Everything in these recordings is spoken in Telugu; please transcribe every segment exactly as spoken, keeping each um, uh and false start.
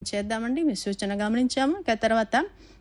చేద్దామండి. మీ సూచన గమనించాము. ఇక తర్వాత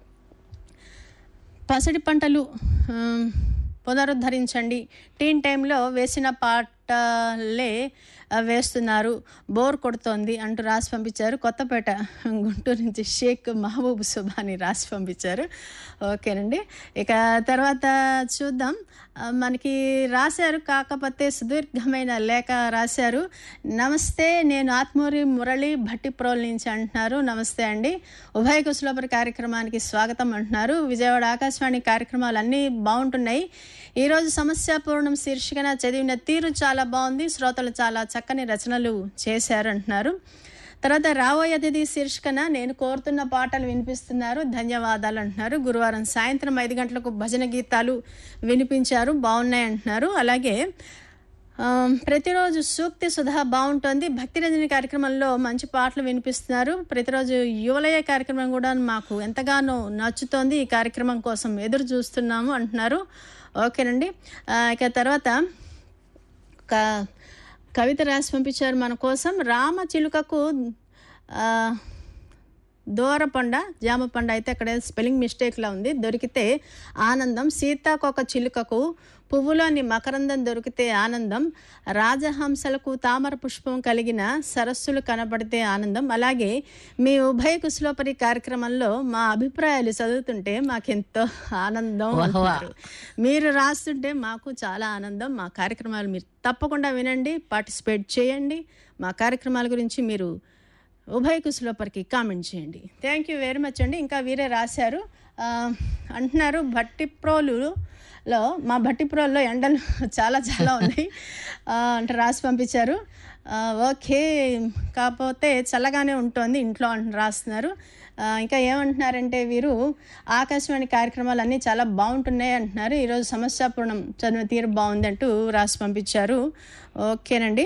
పసిడి పంటలు పునరుద్ధరించండి, టీన్ టైంలో వేసిన పాటలే వేస్తున్నారు, బోర్ కొడుతోంది అంటూ రాసి పంపించారు. కొత్తపేట గుంటూరు నుంచి షేక్ మహబూబ్ సుబాని రాసి పంపించారు. ఓకేనండి. ఇక తర్వాత చూద్దాం. మనకి రాశారు, కాకపోతే సుదీర్ఘమైన లేఖ రాశారు. నమస్తే, నేను ఆత్మూరి మురళి భట్టిప్రోల్ నుంచి అంటున్నారు. నమస్తే అండి, ఉభయ కుశలోపరి కార్యక్రమానికి స్వాగతం అంటున్నారు. విజయవాడ ఆకాశవాణి కార్యక్రమాలు అన్నీ బాగుంటున్నాయి. ఈరోజు సమస్యాపూర్ణం శీర్షికన చదివిన తీరు చాలా బాగుంది, శ్రోతలు చాలా చక్కని రచనలు చేశారు అంటున్నారు. తర్వాత రాబోయే అతిథి శీర్షికన నేను కోరుతున్న పాటలు వినిపిస్తున్నారు, ధన్యవాదాలు అంటున్నారు. గురువారం సాయంత్రం ఐదు గంటలకు భజన గీతాలు వినిపించారు, బాగున్నాయి అంటున్నారు. అలాగే ప్రతిరోజు సూక్తి సుధా బాగుంటుంది, భక్తి రంజని కార్యక్రమంలో మంచి పాటలు వినిపిస్తున్నారు. ప్రతిరోజు యువలయ కార్యక్రమం కూడా మాకు ఎంతగానో నచ్చుతోంది, ఈ కార్యక్రమం కోసం ఎదురు చూస్తున్నాము అంటున్నారు. ఓకేనండి. ఇక తర్వాత కవిత రాసి పంపించారు మన కోసం. రామ చిలుకకు దూరపండ జామ పండు అయితే అక్కడ స్పెల్లింగ్ మిస్టేక్లా ఉంది, దొరికితే ఆనందం. సీతాకొక చిలుకకు పువ్వులోని మకరందం దొరికితే ఆనందం. రాజహంసలకు తామర పుష్పం కలిగిన సరస్సులు కనబడితే ఆనందం. అలాగే మీ ఉభయ కుశలోపరి కార్యక్రమంలో మా అభిప్రాయాలు చదువుతుంటే మాకెంతో ఆనందం. మీరు రాస్తుంటే మాకు చాలా ఆనందం. మా కార్యక్రమాలు మీరు తప్పకుండా వినండి, పార్టిసిపేట్ చేయండి. మా కార్యక్రమాల గురించి మీరు ఉభయ కుశలోపరికి కామెంట్ చేయండి. థ్యాంక్ యూ వెరీ మచ్ అండి. ఇంకా వీరే రాశారు, అంటున్నారు భట్టిప్రోలులో మా భట్టిప్రోల్లో ఎండలు చాలా చాలా ఉన్నాయి అంటే రాసి పంపించారు. ఓకే, కాకపోతే చల్లగానే ఉంటుంది ఇంట్లో అంటు రాస్తున్నారు. ఇంకా ఏమంటున్నారంటే వీరు ఆకాశవాణి కార్యక్రమాలు అన్నీ చాలా బాగుంటున్నాయి అంటున్నారు. ఈరోజు సమస్యాపూర్ణం చదివిన తీరు బాగుంది అంటూ రాసి పంపించారు. ఓకేనండి.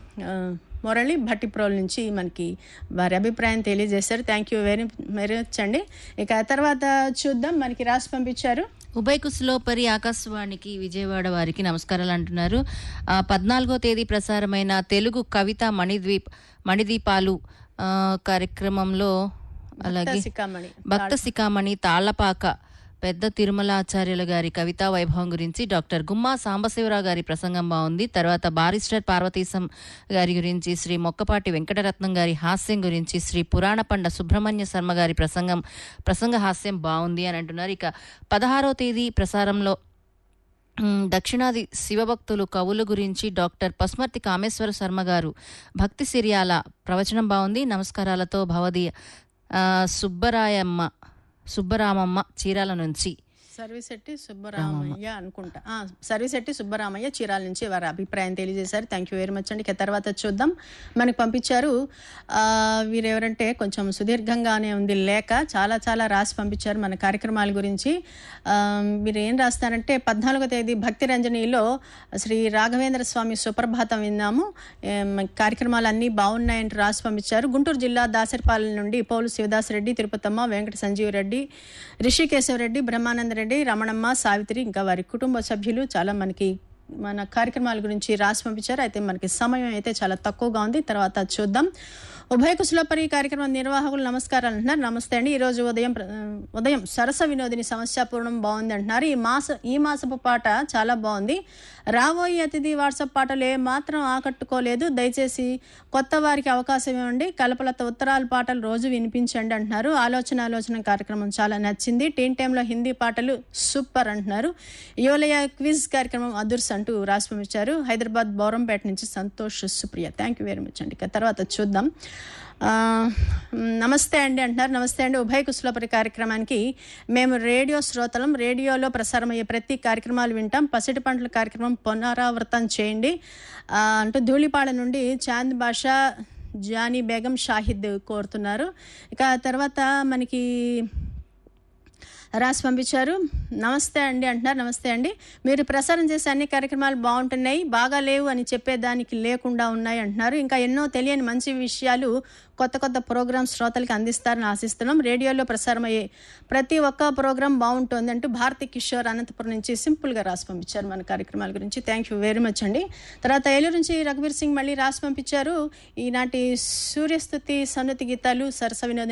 మురళి భట్టిప్రోల్ నుంచి మనకి వారి అభిప్రాయం తెలియజేశారు. Thank you very very much అండి. ఇక తర్వాత చూద్దాం, మనకి రాసి పంపించారు. ఉభయ కుశలోపరి ఆకాశవాణికి విజయవాడ వారికి నమస్కారాలు అంటున్నారు. పద్నాలుగో తేదీ ప్రసారమైన తెలుగు కవిత మణిద్వీప్ మణిదీపాలు కార్యక్రమంలో అలాగే భక్త శిఖామణి తాళ్లపాక పెద్ద తిరుమలాచార్యుల గారి కవితా వైభవం గురించి డాక్టర్ గుమ్మా సాంబశివరావు గారి ప్రసంగం బాగుంది. తర్వాత బారిస్టర్ పార్వతీశం గారి గురించి, శ్రీ మొక్కపాటి వెంకటరత్నం గారి హాస్యం గురించి, శ్రీ పురాణపండ సుబ్రహ్మణ్య శర్మ గారి ప్రసంగం ప్రసంగ హాస్యం బాగుంది అని అంటున్నారు. ఇక పదహారో తేదీ ప్రసారంలో దక్షిణాది శివభక్తులు కవులు గురించి డాక్టర్ పసుమర్తి కామేశ్వర శర్మ గారు భక్తి సిరియాల ప్రవచనం బాగుంది. నమస్కారాలతో భవదీయ సుబ్బరాయమ్మ సుబ్బరామమ్మ చీరాల నుంచి. సర్విశెట్టి సుబ్బరామయ్య అనుకుంటా, సర్విశెట్టి సుబ్బరామయ్య చీరాల నుంచి వారి అభిప్రాయం తెలియజేశారు. థ్యాంక్ యూ వెరీ మచ్ అండి. ఇక తర్వాత చూద్దాం, మనకు పంపించారు వీరెవరంటే కొంచెం సుదీర్ఘంగానే ఉంది లేఖ, చాలా చాలా రాసి పంపించారు మన కార్యక్రమాల గురించి. మీరు ఏం రాస్తారంటే పద్నాలుగో తేదీ భక్తి రంజనీలో శ్రీ రాఘవేంద్ర స్వామి సుప్రభాతం విన్నాము, కార్యక్రమాలు అన్నీ బాగున్నాయంటూ రాసి పంపించారు. గుంటూరు జిల్లా దాసరిపాలెం నుండి పోలు శివదాస్ రెడ్డి, తిరుపతమ్మ, వెంకట సంజీవ్ రెడ్డి, రిషికేశవరెడ్డి, బ్రహ్మానంద రెడ్డి, రమణమ్మ, సావిత్రి, ఇంకా వారి కుటుంబ సభ్యులు చాలా మనకి మన కార్యక్రమాల గురించి రాసి పంపించారు. అయితే మనకి సమయం అయితే చాలా తక్కువగా ఉంది, తర్వాత చూద్దాం. ఉభయ కుశలోపరి కార్యక్రమం నిర్వాహకులు నమస్కారాలు అంటున్నారు. నమస్తే అండి. ఈరోజు ఉదయం ఉదయం సరస వినోదిని సమస్యాపూర్ణం బాగుంది అంటున్నారు. ఈ మాస ఈ మాసపు పాట చాలా బాగుంది. రాబోయే అతిథి వాట్సాప్ పాటలు ఏ మాత్రం ఆకట్టుకోలేదు, దయచేసి కొత్త వారికి అవకాశం ఇవ్వండి. కలపలతో ఉత్తరాల పాటలు రోజు వినిపించండి అంటున్నారు. ఆలోచన ఆలోచన కార్యక్రమం చాలా నచ్చింది. టీన్ టైంలో హిందీ పాటలు సూపర్ అంటున్నారు. యువలయ క్విజ్ కార్యక్రమం అదుర్స్ అంటూ రాసి పంపించారు. హైదరాబాద్ బౌరంపేట నుంచి Santosh Supriya. Thank you very much అండి. తర్వాత చూద్దాం. నమస్తే అండి అంటున్నారు. నమస్తే అండి. ఉభయ కుశలోపరి కార్యక్రమానికి మేము రేడియో శ్రోతలం, రేడియోలో ప్రసారమయ్యే ప్రతి కార్యక్రమాలు వింటాం. పసిడి పంటల కార్యక్రమం పునరావృతం చేయండి అంటూ ధూళిపాడ నుండి చాంద్ బాషా, జానీ బేగం, షాహిద్ కోరుతున్నారు. ఇక తర్వాత మనకి రాసి పంపించారు. నమస్తే అండి అంటున్నారు. నమస్తే అండి. మీరు ప్రసారం చేసే అన్ని కార్యక్రమాలు బాగుంటున్నాయి, బాగా లేవు అని చెప్పేదానికి లేకుండా ఉన్నాయి అంటున్నారు. ఇంకా ఎన్నో తెలియని మంచి విషయాలు కొత్త కొత్త ప్రోగ్రామ్ శ్రోతలకి అందిస్తారని ఆశిస్తున్నాం. రేడియోలో ప్రసారం అయ్యే ప్రతి ఒక్క ప్రోగ్రాం బాగుంటుంది అంటూ భారతి కిషోర్ అనంతపురం నుంచి సింపుల్గా రాసి పంపించారు మన కార్యక్రమాల గురించి. థ్యాంక్ యూ వెరీ మచ్ అండి. తర్వాత ఏలూరు నుంచి రఘువీర్ సింగ్ మళ్ళీ రాసి పంపించారు. ఈనాటి సూర్యస్తుతి సన్నతి గీతాలు సరస వినోద